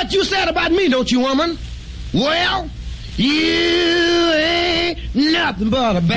what you said about me, don't you, woman? Well, you ain't nothing but a bad